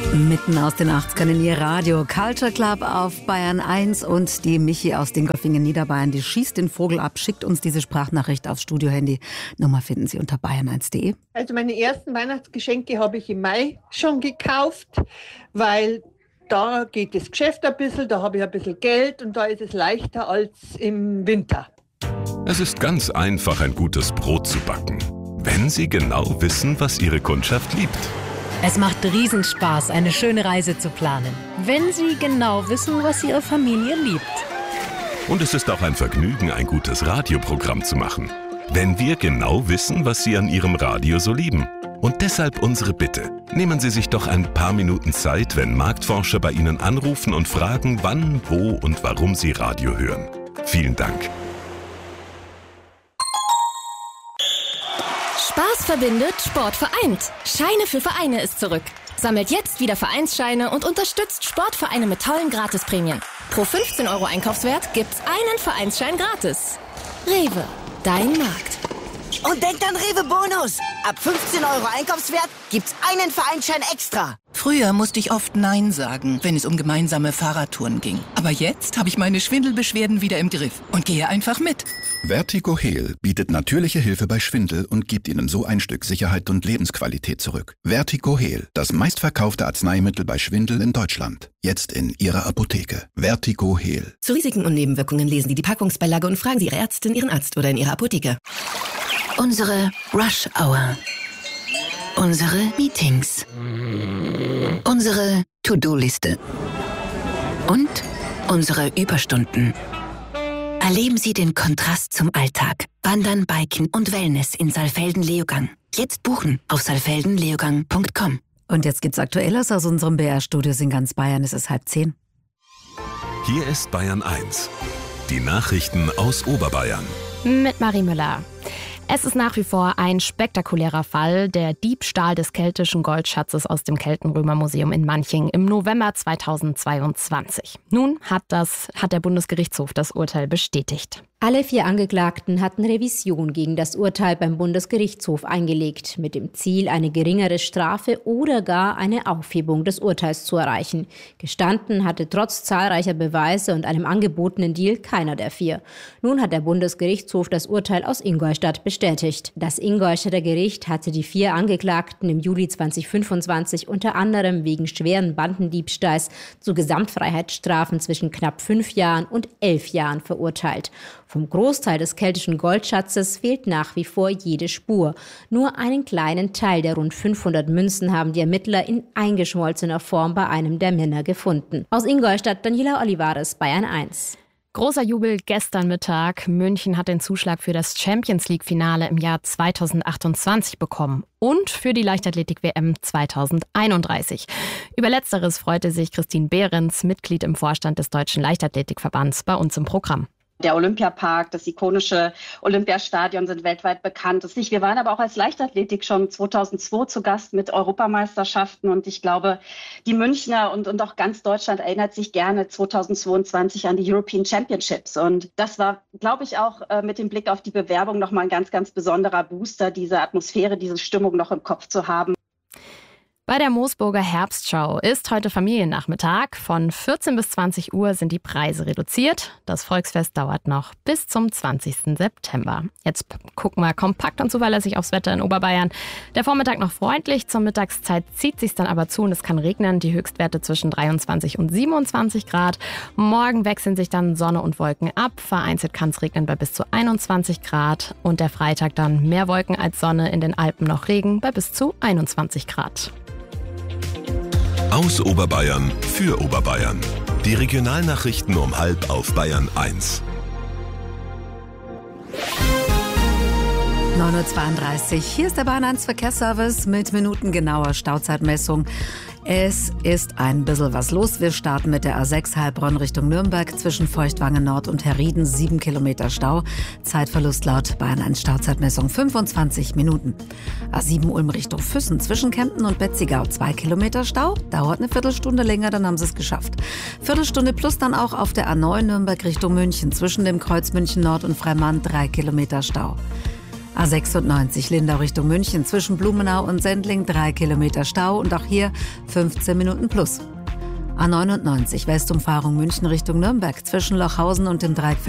Mitten aus den 80ern in Ihr Radio. Culture Club auf Bayern 1 und die Michi aus Dingolfing Niederbayern, die schießt den Vogel ab, schickt uns diese Sprachnachricht aufs Studiohandy. Nummer finden Sie unter bayern1.de. Also meine ersten Weihnachtsgeschenke habe ich im Mai schon gekauft, weil da geht das Geschäft ein bisschen, da habe ich ein bisschen Geld und da ist es leichter als im Winter. Es ist ganz einfach, ein gutes Brot zu backen, wenn Sie genau wissen, was Ihre Kundschaft liebt. Es macht Riesenspaß, eine schöne Reise zu planen, wenn Sie genau wissen, was Ihre Familie liebt. Und es ist auch ein Vergnügen, ein gutes Radioprogramm zu machen, wenn wir genau wissen, was Sie an Ihrem Radio so lieben. Und deshalb unsere Bitte. Nehmen Sie sich doch ein paar Minuten Zeit, wenn Marktforscher bei Ihnen anrufen und fragen, wann, wo und warum Sie Radio hören. Vielen Dank. Spaß verbindet, Sport vereint. Scheine für Vereine ist zurück. Sammelt jetzt wieder Vereinsscheine und unterstützt Sportvereine mit tollen Gratisprämien. Pro 15 € Einkaufswert gibt's einen Vereinsschein gratis. Rewe, dein Markt. Und denkt an Rewe Bonus. Ab 15 € Einkaufswert gibt's einen Vereinsschein extra. Früher musste ich oft Nein sagen, wenn es um gemeinsame Fahrradtouren ging. Aber jetzt habe ich meine Schwindelbeschwerden wieder im Griff und gehe einfach mit. Vertigo Heal bietet natürliche Hilfe bei Schwindel und gibt Ihnen so ein Stück Sicherheit und Lebensqualität zurück. Vertigo Heal, das meistverkaufte Arzneimittel bei Schwindel in Deutschland. Jetzt in Ihrer Apotheke. Vertigo Heal. Zu Risiken und Nebenwirkungen lesen Sie die Packungsbeilage und fragen Sie Ihre Ärztin, Ihren Arzt oder in Ihrer Apotheke. Unsere Rush Hour. Unsere Meetings. Unsere To-Do-Liste. Und unsere Überstunden. Erleben Sie den Kontrast zum Alltag. Wandern, Biken und Wellness in Saalfelden-Leogang. Jetzt buchen auf saalfeldenleogang.com. Und jetzt gibt's Aktuelles aus unserem BR-Studio in ganz Bayern. Es ist 9:30. Hier ist Bayern 1. Die Nachrichten aus Oberbayern. Mit Marie Müller. Es ist nach wie vor ein spektakulärer Fall, der Diebstahl des keltischen Goldschatzes aus dem Keltenrömermuseum in Manching im November 2022. Nun hat der Bundesgerichtshof das Urteil bestätigt. Alle 4 Angeklagten hatten Revision gegen das Urteil beim Bundesgerichtshof eingelegt, mit dem Ziel, eine geringere Strafe oder gar eine Aufhebung des Urteils zu erreichen. Gestanden hatte trotz zahlreicher Beweise und einem angebotenen Deal keiner der 4. Nun hat der Bundesgerichtshof das Urteil aus Ingolstadt bestätigt. Das Ingolstädter Gericht hatte die 4 Angeklagten im Juli 2025 unter anderem wegen schweren Bandendiebstahls zu Gesamtfreiheitsstrafen zwischen knapp 5 Jahren und 11 Jahren verurteilt. Vom Großteil des keltischen Goldschatzes fehlt nach wie vor jede Spur. Nur einen kleinen Teil der rund 500 Münzen haben die Ermittler in eingeschmolzener Form bei einem der Männer gefunden. Aus Ingolstadt, Daniela Olivares, Bayern 1. Großer Jubel gestern Mittag. München hat den Zuschlag für das Champions-League-Finale im Jahr 2028 bekommen und für die Leichtathletik-WM 2031. Über Letzteres freute sich Christine Behrens, Mitglied im Vorstand des Deutschen Leichtathletikverbands, bei uns im Programm. Der Olympiapark, das ikonische Olympiastadion sind weltweit bekannt. Wir waren aber auch als Leichtathletik schon 2002 zu Gast mit Europameisterschaften. Und ich glaube, die Münchner und auch ganz Deutschland erinnert sich gerne 2022 an die European Championships. Und das war, glaube ich, auch mit dem Blick auf die Bewerbung nochmal ein ganz, ganz besonderer Booster, diese Atmosphäre, diese Stimmung noch im Kopf zu haben. Bei der Moosburger Herbstschau ist heute Familiennachmittag. Von 14 bis 20 Uhr sind die Preise reduziert. Das Volksfest dauert noch bis zum 20. September. Jetzt gucken wir kompakt und zuverlässig aufs Wetter in Oberbayern. Der Vormittag noch freundlich, zur Mittagszeit zieht sich dann aber zu und es kann regnen. Die Höchstwerte zwischen 23 und 27 Grad. Morgen wechseln sich dann Sonne und Wolken ab. Vereinzelt kann es regnen bei bis zu 21 Grad. Und der Freitag dann mehr Wolken als Sonne, in den Alpen noch Regen bei bis zu 21 Grad. Aus Oberbayern für Oberbayern. Die Regionalnachrichten um 12:30 auf Bayern 1. 9:32 Uhr. Hier ist der Bayern 1 Verkehrsservice mit minutengenauer Stauzeitmessung. Es ist ein bisschen was los. Wir starten mit der A6 Heilbronn Richtung Nürnberg zwischen Feuchtwangen Nord und Herrieden 7 Kilometer Stau. Zeitverlust laut Bayern 1 Stauzeitmessung 25 Minuten. A7 Ulm Richtung Füssen zwischen Kempten und Betzigau 2 Kilometer Stau. Dauert eine Viertelstunde länger, dann haben sie es geschafft. Viertelstunde plus dann auch auf der A9 Nürnberg Richtung München zwischen dem Kreuz München Nord und Freimann 3 Kilometer Stau. A96 Lindau Richtung München zwischen Blumenau und Sendling 3 Kilometer Stau und auch hier 15 Minuten plus. A99 Westumfahrung München Richtung Nürnberg zwischen Lochhausen und dem Dreieck